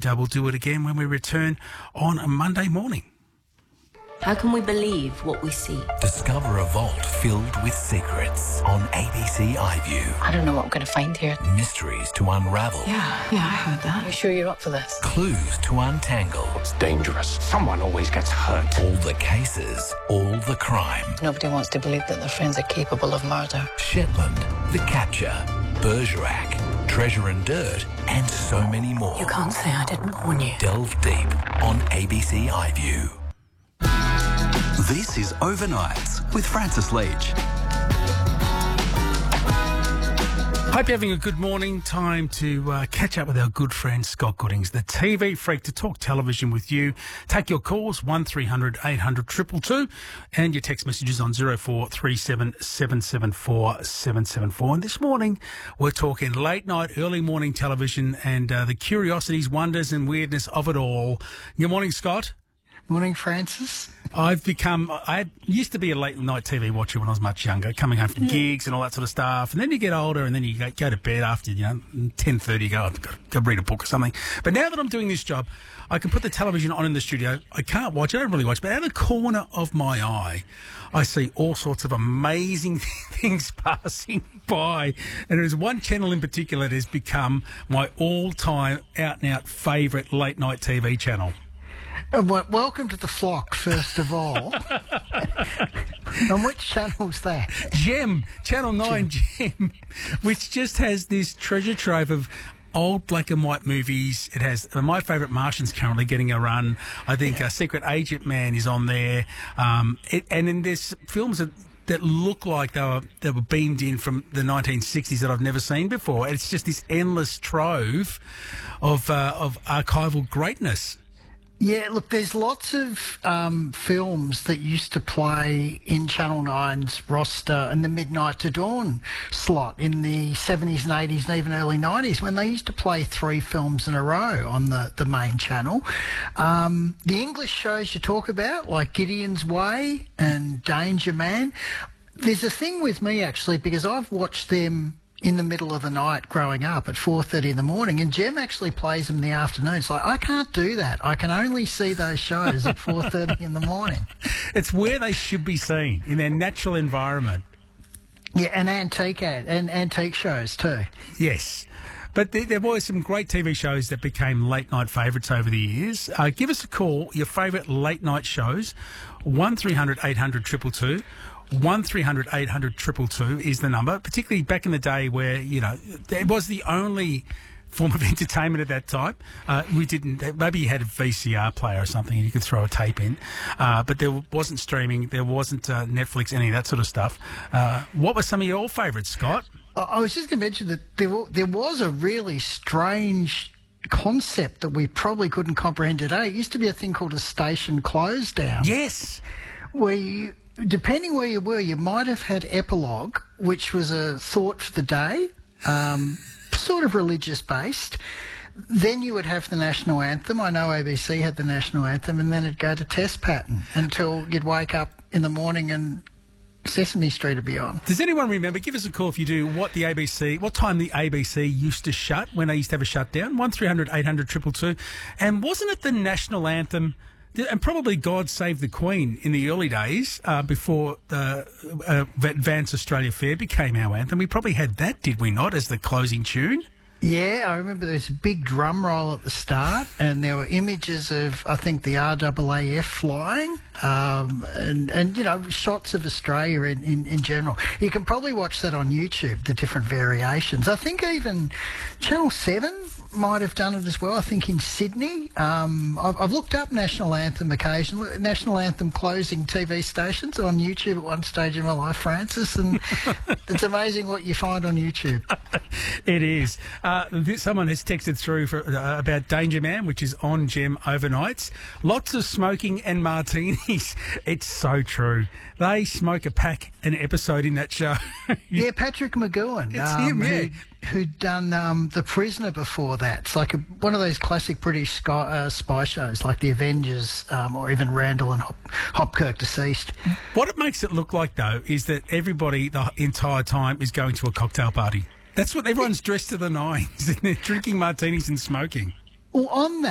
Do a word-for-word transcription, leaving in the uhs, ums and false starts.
uh, we'll do it again when we return on a Monday morning. How can we believe what we see? Discover a vault filled with secrets on A B C iView. I don't know what I'm going to find here. Mysteries to unravel. Yeah, yeah, I heard that. You sure you're up for this? Clues to untangle. It's dangerous. Someone always gets hurt. All the cases, all the crime. Nobody wants to believe that their friends are capable of murder. Shetland, The Capture, Bergerac, Treasure and Dirt, and so many more. You can't say I didn't warn you. Delve deep on A B C iView. This is Overnights with Francis Leach. Hope you're having a good morning. Time to uh, catch up with our good friend Scott Goodings, the T V freak, to talk television with you. Take your calls, one three hundred eight hundred two two two, and your text messages on zero four three seven seven seven four seven seven four. And this morning we're talking late night, early morning television and uh, the curiosities, wonders and weirdness of it all. Good morning, Scott. Morning, Francis. I've become, I used to be a late night T V watcher when I was much younger, coming home from gigs and all that sort of stuff. And then you get older and then you go, go to bed after, you know, ten thirty, you go, I've got to go read a book or something. But now that I'm doing this job, I can put the television on in the studio. I can't watch, I don't really watch, but out of the corner of my eye, I see all sorts of amazing things passing by. And there's one channel in particular that has become my all-time out-and-out favourite late night T V channel. Uh, well, welcome to the flock, first of all. And which channel's that? Gem, Channel nine Gem, which just has this treasure trove of old black and white movies. It has uh, my favourite Martian's currently getting a run. I think uh, Secret Agent Man is on there. Um, it, and then there's films that, that look like they were, they were beamed in from the nineteen sixties that I've never seen before. It's just this endless trove of, uh, of archival greatness. Yeah, look, there's lots of um, films that used to play in Channel nine's roster in the Midnight to Dawn slot in the seventies and eighties and even early nineties when they used to play three films in a row on the, the main channel. Um, the English shows you talk about, like Gideon's Way and Danger Man, there's a thing with me, actually, because I've watched them in the middle of the night growing up at four thirty in the morning, and Gem actually plays them in the afternoon. It's like, I can't do that. I can only see those shows at four thirty in the morning. It's where they should be seen, in their natural environment. Yeah, and antique ad, and antique shows too. Yes. But there, there were some great T V shows that became late-night favourites over the years. Uh, give us a call, your favourite late-night shows, one three hundred eight hundred two two two. one three hundred eight hundred two two two is the number, particularly back in the day where, you know, it was the only form of entertainment at that time. Uh, we didn't, maybe you had a V C R player or something and you could throw a tape in, uh, but there wasn't streaming, there wasn't uh, Netflix, any of that sort of stuff. Uh, what were some of your favourites, Scott? I was just going to mention that there, there was a really strange concept that we probably couldn't comprehend today. It used to be a thing called a station close down. Yes. Where you, depending where you were, you might have had epilogue, which was a thought for the day, um, sort of religious based. Then you would have the national anthem. I know A B C had the national anthem, and then it'd go to test pattern until you'd wake up in the morning and Sesame Street would be on. Does anyone remember, give us a call if you do, what the A B C, what time the A B C used to shut, when they used to have a shutdown? one three hundred eight hundred two two two. And wasn't it the national anthem, and probably God Save the Queen in the early days, uh, before the uh, Advance Australia Fair became our anthem? We probably had that, did we not, as the closing tune? Yeah, I remember there was a big drum roll at the start, and there were images of, I think, the R A A F flying, um, and, and, you know, shots of Australia in, in, in general. You can probably watch that on YouTube, the different variations. I think even Channel seven might have done it as well. I think in Sydney. Um, I've, I've looked up National Anthem occasionally, National Anthem closing T V stations on YouTube at one stage in my life, Francis, and it's amazing what you find on YouTube. It is. Uh, this, someone has texted through for, uh, about Danger Man, which is on Gem overnights. Lots of smoking and martinis. It's so true. They smoke a pack an episode in that show. Yeah, Patrick McGowan. It's um, him, yeah. Who, who'd done um, The Prisoner before that. It's like a, one of those classic British sky, uh, spy shows, like The Avengers, um, or even Randall and Hop, Hopkirk Deceased. What it makes it look like, though, is that everybody the entire time is going to a cocktail party. That's what everyone's dressed to the nines, and they're drinking martinis and smoking. Well, on that,